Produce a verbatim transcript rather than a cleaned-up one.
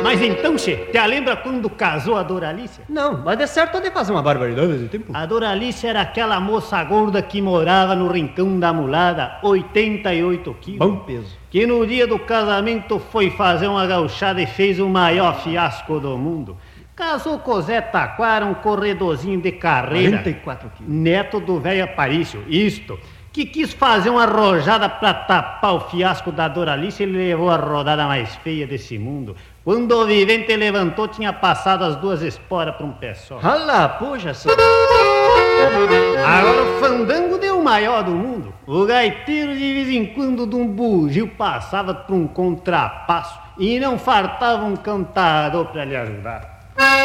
Mas então, che, te lembra quando casou a Doralice? Não, mas de certo de fazer uma barbaridade de tempo. A Doralice era aquela moça gorda que morava no Rincão da Mulada, oitenta e oito quilos. Bom peso. Que no dia do casamento foi fazer uma gauchada e fez o maior fiasco do mundo. Casou com o Zé Taquara, um corredorzinho de carreira. quarenta e quatro quilos. Neto do velho Aparício, isto. Que quis fazer uma arrojada pra tapar o fiasco da Doralice, ele levou a rodada mais feia desse mundo. Quando o vivente levantou, tinha passado as duas esporas pra um pé só. Alá, puxa, senhor. Agora o fandango deu o maior do mundo. O gaiteiro de vez em quando de um bugio passava por um contrapasso e não fartava um cantador pra lhe ajudar.